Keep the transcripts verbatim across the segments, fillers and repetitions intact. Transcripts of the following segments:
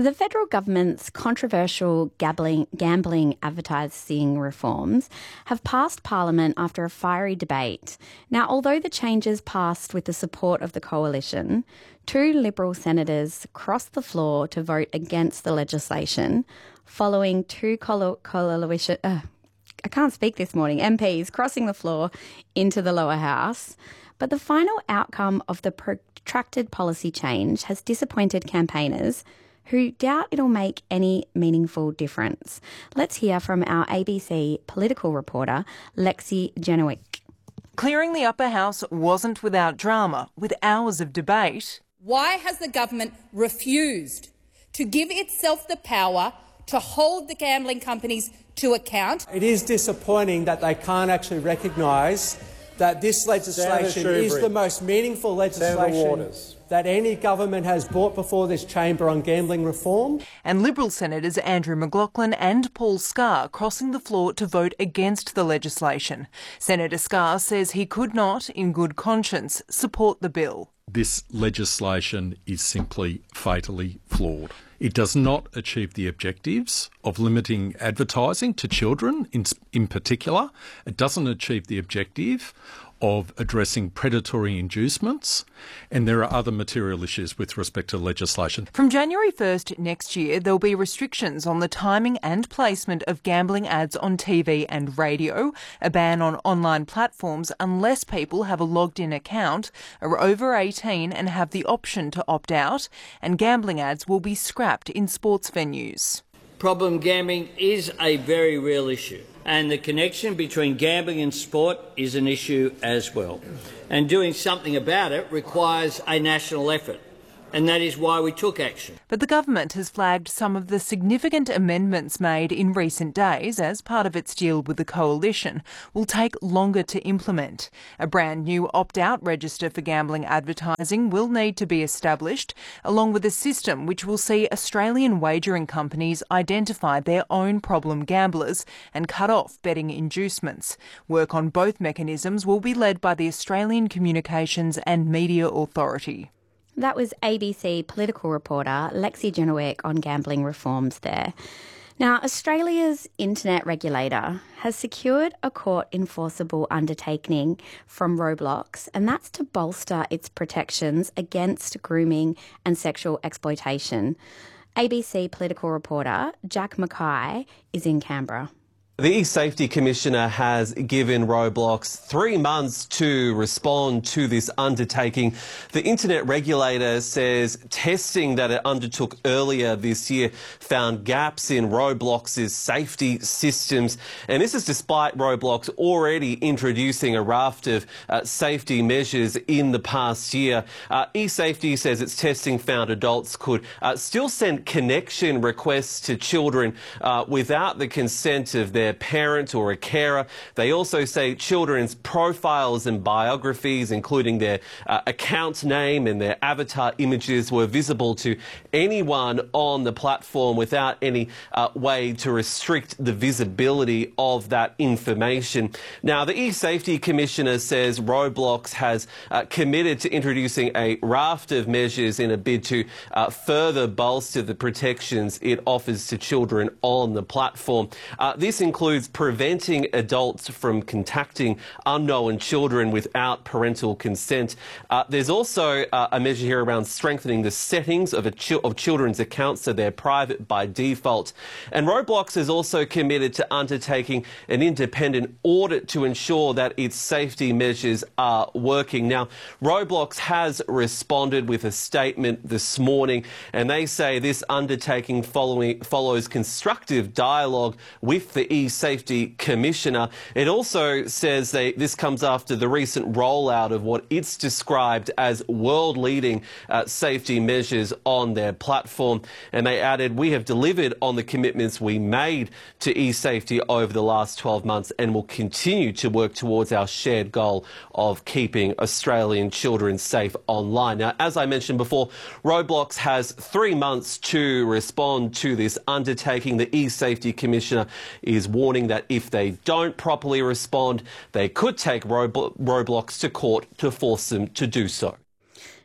The federal government's controversial gambling, gambling advertising reforms have passed Parliament after a fiery debate. Now, although the changes passed with the support of the coalition, two Liberal senators crossed the floor to vote against the legislation, following two colo- coalition... Uh, I can't speak this morning, M Ps crossing the floor into the lower house. But the final outcome of the protracted policy change has disappointed campaigners who doubt it'll make any meaningful difference. Let's hear from our A B C political reporter, Lexi Genowick. Clearing the upper house wasn't without drama, with hours of debate. Why has the government refused to give itself the power to hold the gambling companies to account? It is disappointing that they can't actually recognise that this legislation is the most meaningful legislation that any government has brought before this chamber on gambling reform. And Liberal Senators Andrew McLaughlin and Paul Scar crossing the floor to vote against the legislation. Senator Scar says he could not, in good conscience, support the bill. This legislation is simply fatally flawed. It does not achieve the objectives of limiting advertising to children in, in particular. It doesn't achieve the objective of addressing predatory inducements, and there are other material issues with respect to legislation. From January first next year, there'll be restrictions on the timing and placement of gambling ads on T V and radio, a ban on online platforms unless people have a logged-in account, are over eighteen and have the option to opt out, and gambling ads will be scrapped in sports venues. Problem gambling is a very real issue, and the connection between gambling and sport is an issue as well. And doing something about it requires a national effort, and that is why we took action. But the government has flagged some of the significant amendments made in recent days as part of its deal with the coalition will take longer to implement. A brand new opt-out register for gambling advertising will need to be established, along with a system which will see Australian wagering companies identify their own problem gamblers and cut off betting inducements. Work on both mechanisms will be led by the Australian Communications and Media Authority. That was A B C political reporter Lexi Genowick on gambling reforms there. Now, Australia's internet regulator has secured a court-enforceable undertaking from Roblox, and that's to bolster its protections against grooming and sexual exploitation. A B C political reporter Jack Mackay is in Canberra. The eSafety Commissioner has given Roblox three months to respond to this undertaking. The internet regulator says testing that it undertook earlier this year found gaps in Roblox's safety systems. And this is despite Roblox already introducing a raft of uh, safety measures in the past year. Uh, eSafety says its testing found adults could uh, still send connection requests to children uh, without the consent of their parent or a carer. They also say children's profiles and biographies, including their uh, account name and their avatar images, were visible to anyone on the platform without any uh, way to restrict the visibility of that information. Now, the eSafety Commissioner says Roblox has uh, committed to introducing a raft of measures in a bid to uh, further bolster the protections it offers to children on the platform. Uh, this includes includes preventing adults from contacting unknown children without parental consent. Uh, there's also uh, a measure here around strengthening the settings of, a ch of children's accounts so they're private by default. And Roblox is also committed to undertaking an independent audit to ensure that its safety measures are working. Now, Roblox has responded with a statement this morning, and they say this undertaking following, follows constructive dialogue with the eSafety Commissioner. It also says they, this comes after the recent rollout of what it's described as world-leading uh, safety measures on their platform. And they added, we have delivered on the commitments we made to eSafety over the last twelve months and will continue to work towards our shared goal of keeping Australian children safe online. Now, as I mentioned before, Roblox has three months to respond to this undertaking. The eSafety Commissioner is warning that if they don't properly respond, they could take Roblox to court to force them to do so.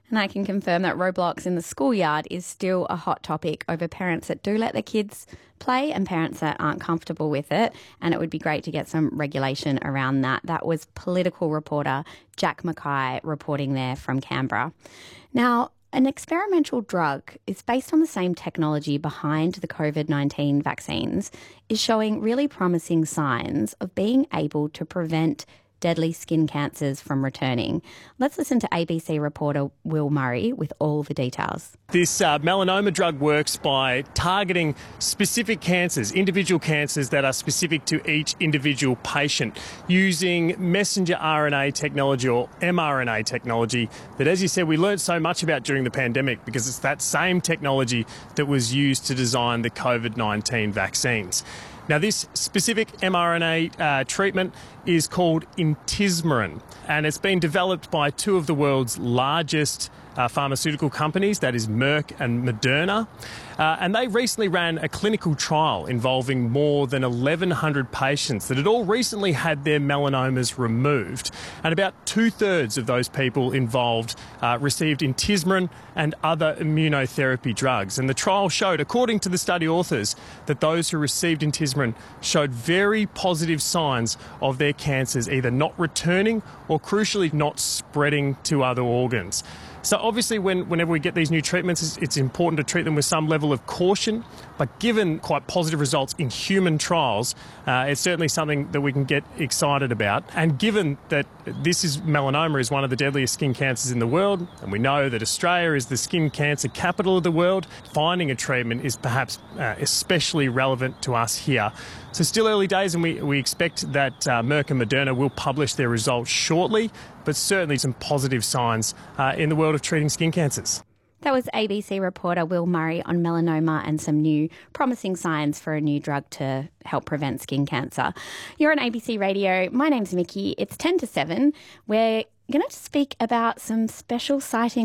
And I can confirm that Roblox in the schoolyard is still a hot topic over parents that do let their kids play and parents that aren't comfortable with it. And it would be great to get some regulation around that. That was political reporter Jack Mackay reporting there from Canberra. Now, an experimental drug is based on the same technology behind the COVID nineteen vaccines, is showing really promising signs of being able to prevent deadly skin cancers from returning. Let's listen to A B C reporter Will Murray with all the details. This uh, melanoma drug works by targeting specific cancers, individual cancers that are specific to each individual patient, using messenger R N A technology or mRNA technology that, as you said, we learned so much about during the pandemic because it's that same technology that was used to design the COVID nineteen vaccines. Now, this specific mRNA uh, treatment is called Intismeran, and it's been developed by two of the world's largest uh, pharmaceutical companies, that is Merck and Moderna. Uh, and they recently ran a clinical trial involving more than eleven hundred patients that had all recently had their melanomas removed. And about two-thirds of those people involved uh, received Intismeran and other immunotherapy drugs. And the trial showed, according to the study authors, that those who received Intismeran showed very positive signs of their cancers either not returning or, crucially, not spreading to other organs. So obviously, when, whenever we get these new treatments, it's, it's important to treat them with some level of caution. But given quite positive results in human trials, uh, it's certainly something that we can get excited about. And given that this is melanoma is one of the deadliest skin cancers in the world, and we know that Australia is the skin cancer capital of the world, finding a treatment is perhaps uh, especially relevant to us here. So still early days, and we, we expect that uh, Merck and Moderna will publish their results shortly, but certainly some positive signs uh, in the world of treating skin cancers. That was A B C reporter Will Murray on melanoma and some new promising signs for a new drug to help prevent skin cancer. You're on A B C Radio. My name's Mickey. It's ten to seven. We're going to speak about some special sightings